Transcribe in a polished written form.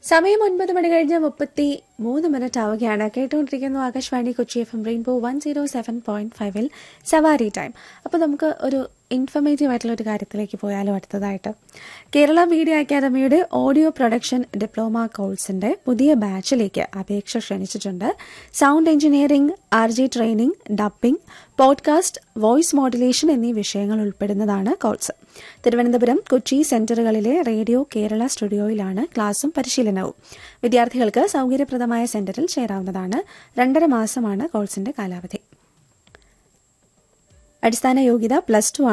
സമയം 9 മണി കഴിഞ്ഞ് 33 ആവുകയാണ്. കേട്ടുകൊണ്ടിരിക്കുന്നു ആകാശവാണി കൊച്ചി FM റെയിൻബോ 107.5 സവാരി ടൈം. അപ്പോൾ നമുക്ക് ഒരു ഇൻഫർമേറ്റീവ് ആയിട്ടുള്ള ഒരു കാര്യത്തിലേക്ക് പോയാലും അടുത്തതായിട്ട് കേരള മീഡിയ അക്കാദമിയുടെ ഓഡിയോ പ്രൊഡക്ഷൻ ഡിപ്ലോമ കോഴ്സിന്റെ പുതിയ ബാച്ചിലേക്ക് അപേക്ഷ ക്ഷണിച്ചിട്ടുണ്ട്. Sound engineering, RJ training, dubbing, podcast, voice modulation എന്നീ വിഷയങ്ങൾ ഉൾപ്പെടുന്നതാണ് കോഴ്സ്. തിരുവനന്തപുരം, കൊച്ചി സെന്ററുകളിലെ റേഡിയോ കേരള സ്റ്റുഡിയോയിലാണ് ക്ലാസും പരിശീലനവും. വിദ്യാർത്ഥികൾക്ക് സൗകര്യപ്രദമായ സെന്ററിൽ ചേരാവുന്നതാണ്. 2.5 മാസമാണ് കോഴ്സിന്റെ കാലാവധി. അടിസ്ഥാന യോഗ്യത +2